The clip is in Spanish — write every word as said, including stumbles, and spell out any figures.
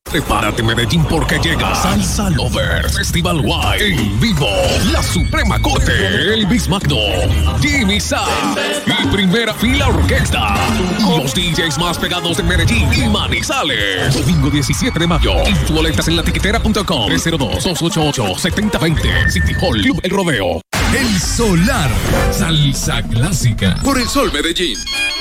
Prepárate, Medellín, porque llega Salsa Lover Festival Wide en vivo. La Suprema Corte, Elvis Magno, Jimmy Sa y Primera Fila Orquesta. Los D Js más pegados de Medellín y Manizales. Domingo diecisiete de mayo. Tus boletas en la tiquetera punto com. tres cero dos, dos ocho ocho, siete cero dos cero. City Hall Club El Rodeo. El Solar. Salsa clásica. Por el Sol Medellín.